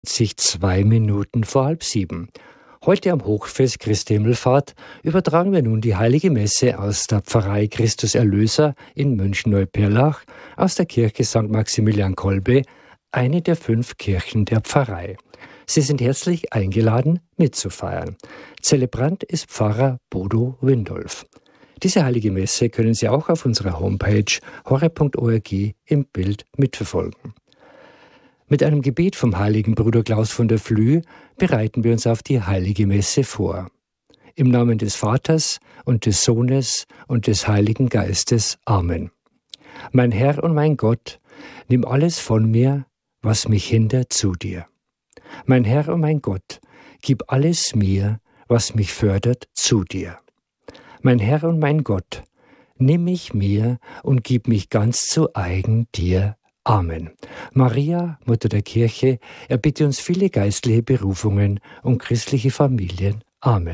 sich 2 Minuten vor 6:30. Heute am Hochfest Christi Himmelfahrt übertragen wir nun die Heilige Messe aus der Pfarrei Christus Erlöser in München-Neuperlach aus der Kirche St. Maximilian Kolbe, eine der 5 Kirchen der Pfarrei. Sie sind herzlich eingeladen, mitzufeiern. Zelebrant ist Pfarrer Bodo Windolf. Diese Heilige Messe können Sie auch auf unserer Homepage horeb.org im Bild mitverfolgen. Mit einem Gebet vom heiligen Bruder Klaus von der Flüe bereiten wir uns auf die Heilige Messe vor. Im Namen des Vaters und des Sohnes und des Heiligen Geistes. Amen. Mein Herr und mein Gott, nimm alles von mir, was mich hindert, zu dir. Mein Herr und mein Gott, gib alles mir, was mich fördert, zu dir. Mein Herr und mein Gott, nimm mich mir und gib mich ganz zu eigen dir. Amen. Maria, Mutter der Kirche, erbitte uns viele geistliche Berufungen und christliche Familien. Amen.